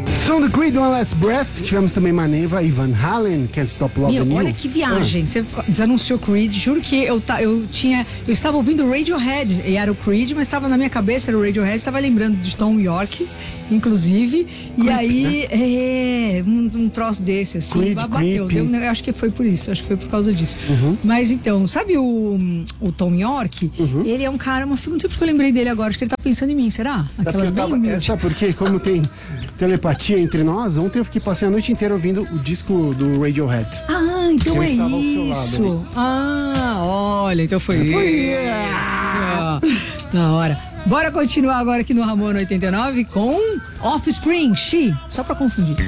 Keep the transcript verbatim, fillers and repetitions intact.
Som do Creed, One Last Breath. Tivemos também Maneva e Van Halen, Can't Stop Loving You. Meu, olha que viagem. Ah. Você desanunciou Creed. Juro que eu, ta, eu tinha. Eu estava ouvindo Radiohead. E era o Creed, mas estava na minha cabeça, era o Radiohead. Estava lembrando de Tom York, inclusive. E Creeps, aí, né? é. Um, um troço desse, assim. Creed, bateu. Deu, eu acho que foi por isso. Acho que foi por causa disso. Uhum. Mas então, sabe o, o Tom York? Uhum. Ele é um cara, uma figura. Não sei porque eu lembrei dele agora. Acho que ele tá pensando em mim, será? Aquelas tava, bem é, sabe por quê? Como tem telepatia entre nós, ontem eu fiquei passei a noite inteira ouvindo o disco do Radiohead. Ah, então é isso. Ah, olha, então foi, foi isso. Yeah. Na hora. Bora continuar agora aqui no Ramon oitenta e nove com Offspring, She, só pra confundir.